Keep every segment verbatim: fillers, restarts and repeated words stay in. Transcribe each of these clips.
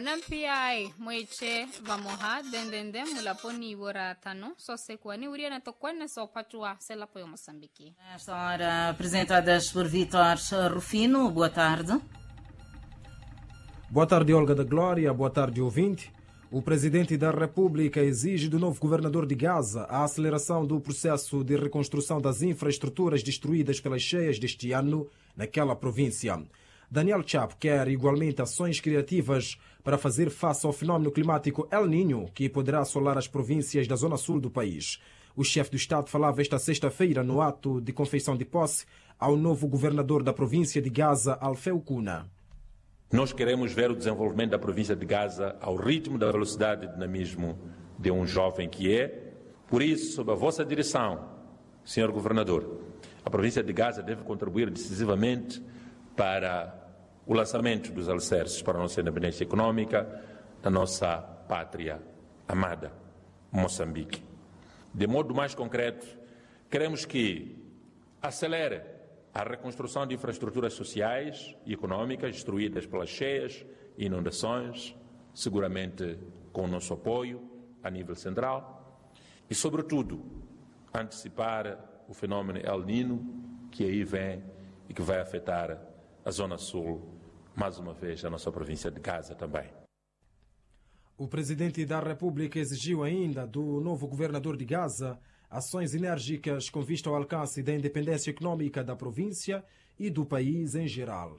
Onampiai mweche vamoha dendende mulaponi woratano sosekwani uriana tokwana sopatua selapo yo Moçambique. Nesta hora apresentadas por Vítor Rufino. Boa tarde. Boa tarde, Olga da Glória. Boa tarde, ouvinte. O Presidente da República exige do novo governador de Gaza a aceleração do processo de reconstrução das infraestruturas destruídas pelas cheias deste ano naquela província. Daniel Chapo quer igualmente ações criativas para fazer face ao fenómeno climático El Niño, que poderá assolar as províncias da zona sul do país. O chefe do Estado falava esta sexta-feira no ato de confeição de posse ao novo governador da província de Gaza, Alfeu Cuna. Nós queremos ver o desenvolvimento da província de Gaza ao ritmo da velocidade de dinamismo de um jovem que é. Por isso, sob a vossa direção, senhor governador, a província de Gaza deve contribuir decisivamente para o lançamento dos alicerces para a nossa independência econômica da nossa pátria amada, Moçambique. De modo mais concreto, queremos que acelere a reconstrução de infraestruturas sociais e econômicas destruídas pelas cheias e inundações, seguramente com o nosso apoio a nível central, e, sobretudo, antecipar o fenômeno El Niño que aí vem e que vai afetar a Zona Sul, mais uma vez a nossa província de Gaza também. O Presidente da República exigiu ainda do novo governador de Gaza ações enérgicas com vista ao alcance da independência econômica da província e do país em geral.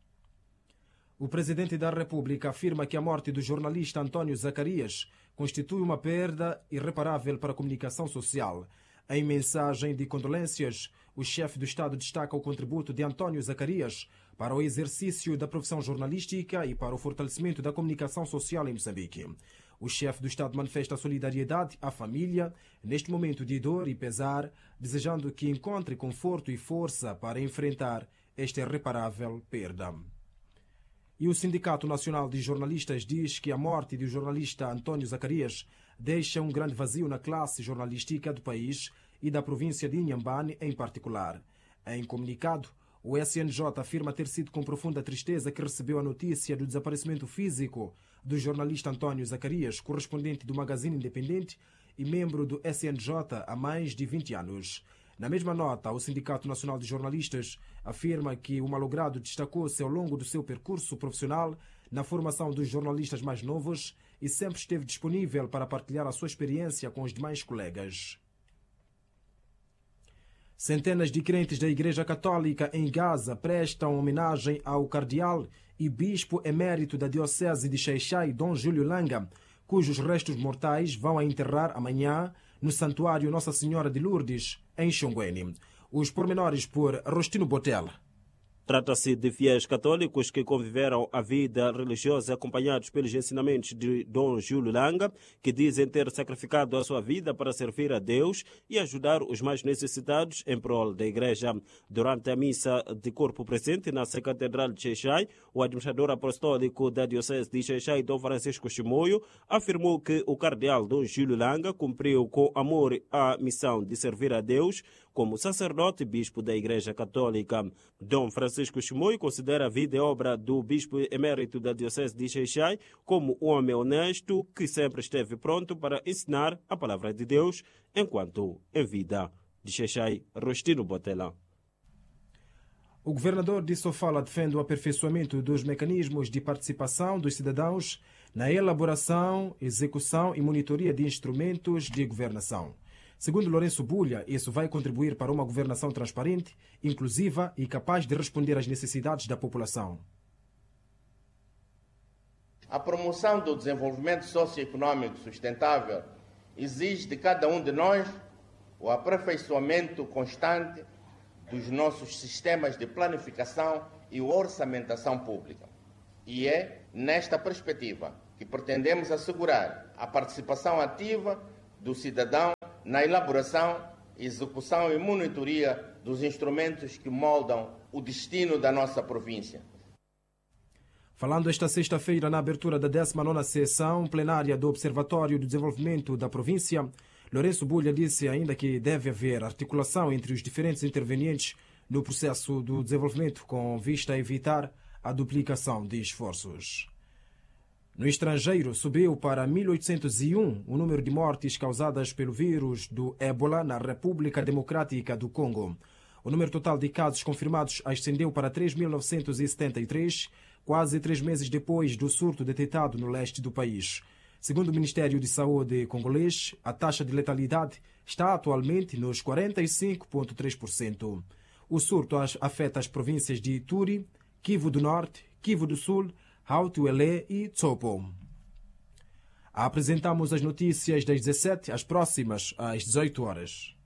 O Presidente da República afirma que a morte do jornalista António Zacarias constitui uma perda irreparável para a comunicação social. Em mensagem de condolências, o chefe do Estado destaca o contributo de António Zacarias para o exercício da profissão jornalística e para o fortalecimento da comunicação social em Moçambique. O chefe do Estado manifesta solidariedade à família neste momento de dor e pesar, desejando que encontre conforto e força para enfrentar esta irreparável perda. E o Sindicato Nacional de Jornalistas diz que a morte do jornalista António Zacarias deixa um grande vazio na classe jornalística do país e da província de Inhambane em particular. Em comunicado, o S N J afirma ter sido com profunda tristeza que recebeu a notícia do desaparecimento físico do jornalista António Zacarias, correspondente do Magazine Independente e membro do S N J há mais de vinte anos. Na mesma nota, o Sindicato Nacional de Jornalistas afirma que o malogrado destacou-se ao longo do seu percurso profissional na formação dos jornalistas mais novos e sempre esteve disponível para partilhar a sua experiência com os demais colegas. Centenas de crentes da Igreja Católica em Gaza prestam homenagem ao cardeal e bispo emérito da Diocese de Xai-Xai, Dom Júlio Langa, cujos restos mortais vão a enterrar amanhã no Santuário Nossa Senhora de Lourdes, em Xonguene. Os pormenores por Rostino Botella. Trata-se de fiéis católicos que conviveram a vida religiosa acompanhados pelos ensinamentos de Dom Júlio Langa, que dizem ter sacrificado a sua vida para servir a Deus e ajudar os mais necessitados em prol da Igreja. Durante a missa de corpo presente na Catedral de Xai-Xai, o administrador apostólico da Diocese de Xai-Xai, Dom Francisco Chimoio, afirmou que o cardeal Dom Júlio Langa cumpriu com amor a missão de servir a Deus como sacerdote e bispo da Igreja Católica. Dom Francisco Chimoio considera a vida e obra do bispo emérito da Diocese de Xai-Xai como um homem honesto que sempre esteve pronto para ensinar a palavra de Deus enquanto em vida. De Xai-Xai, Rostino Botella. O governador de Sofala defende o aperfeiçoamento dos mecanismos de participação dos cidadãos na elaboração, execução e monitoria de instrumentos de governação. Segundo Lourenço Bulha, isso vai contribuir para uma governação transparente, inclusiva e capaz de responder às necessidades da população. A promoção do desenvolvimento socioeconômico sustentável exige de cada um de nós o aperfeiçoamento constante dos nossos sistemas de planificação e orçamentação pública. E é nesta perspectiva que pretendemos assegurar a participação ativa do cidadão na elaboração, execução e monitoria dos instrumentos que moldam o destino da nossa província. Falando esta sexta-feira na abertura da décima nona sessão plenária do Observatório do Desenvolvimento da Província, Lourenço Bulha disse ainda que deve haver articulação entre os diferentes intervenientes no processo do desenvolvimento com vista a evitar a duplicação de esforços. No estrangeiro, subiu para mil oitocentos e um o número de mortes causadas pelo vírus do ébola na República Democrática do Congo. O número total de casos confirmados ascendeu para três mil novecentos e setenta e três, quase três meses depois do surto detectado no leste do país. Segundo o Ministério de Saúde congolês, a taxa de letalidade está atualmente nos quarenta e cinco vírgula três por cento. O surto afeta as províncias de Ituri, Kivu do Norte, Kivu do Sul, Haut-Uele e Tsopo. Apresentamos as notícias das dezessete às próximas às dezoito horas.